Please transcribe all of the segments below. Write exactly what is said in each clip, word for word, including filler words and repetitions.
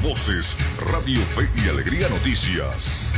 voces, Radio Fe y Alegría Noticias.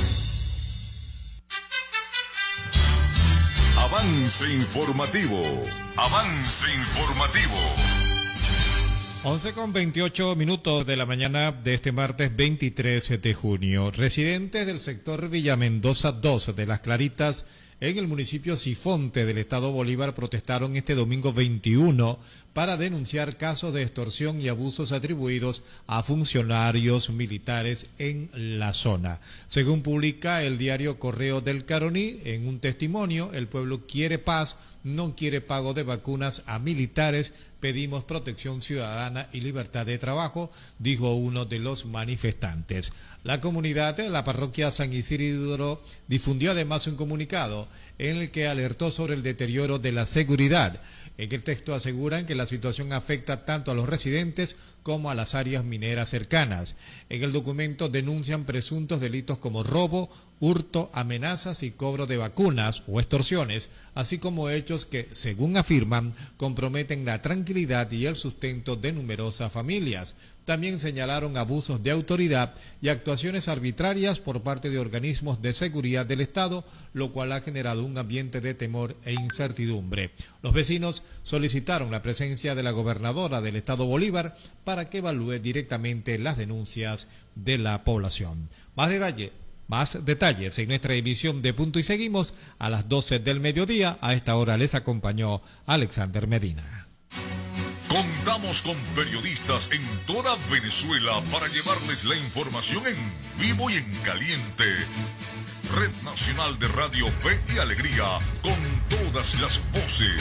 Avance informativo. Avance informativo. once con veintiocho minutos de la mañana de este martes veintitrés de junio. Residentes del sector Villa Mendoza dos de Las Claritas, en el municipio Sifonte del estado Bolívar, protestaron este domingo veintiuno para denunciar casos de extorsión y abusos atribuidos a funcionarios militares en la zona. Según publica el diario Correo del Caroní, en un testimonio, el pueblo quiere paz, no quiere pago de vacunas a militares, pedimos protección ciudadana y libertad de trabajo, dijo uno de los manifestantes. La comunidad de la parroquia San Isidro difundió además un comunicado en el que alertó sobre el deterioro de la seguridad. En el texto aseguran que la situación afecta tanto a los residentes como a las áreas mineras cercanas. En el documento denuncian presuntos delitos como robo, hurto, amenazas y cobro de vacunas o extorsiones, así como hechos que, según afirman, comprometen la tranquilidad y el sustento de numerosas familias. También señalaron abusos de autoridad y actuaciones arbitrarias por parte de organismos de seguridad del Estado, lo cual ha generado un ambiente de temor e incertidumbre. Los vecinos solicitaron la presencia de la gobernadora del Estado Bolívar para que evalúe directamente las denuncias de la población. Más detalle, más detalles en nuestra emisión de Punto y Seguimos a las doce del mediodía. A esta hora les acompañó Alexander Medina. Contamos con periodistas en toda Venezuela para llevarles la información en vivo y en caliente. Red Nacional de Radio Fe y Alegría, con todas las voces.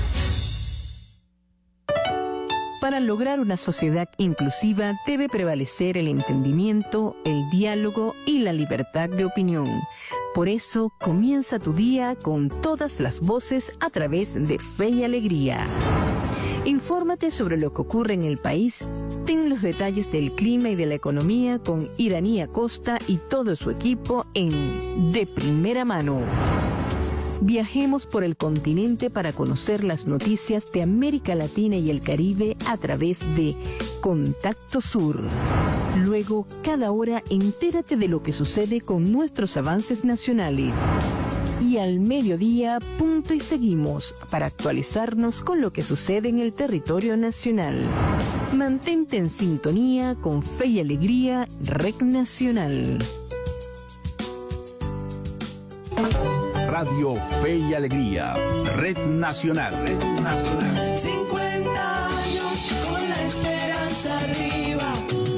Para lograr una sociedad inclusiva debe prevalecer el entendimiento, el diálogo y la libertad de opinión. Por eso, comienza tu día con todas las voces a través de Fe y Alegría. Infórmate sobre lo que ocurre en el país, ten los detalles del clima y de la economía con Iraní Acosta y todo su equipo en De Primera Mano. Viajemos por el continente para conocer las noticias de América Latina y el Caribe a través de Contacto Sur. Luego, cada hora, entérate de lo que sucede con nuestros avances nacionales. Y al mediodía, Punto y Seguimos, para actualizarnos con lo que sucede en el territorio nacional. Mantente en sintonía con Fe y Alegría, Red Nacional. Radio Fe y Alegría, Red Nacional, Red Nacional. cincuenta años con la esperanza arriba.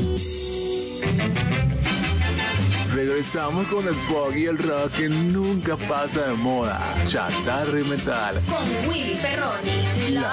Regresamos con el pop y el rock que nunca pasa de moda. Chatarra y metal. Con Willy Perroni. La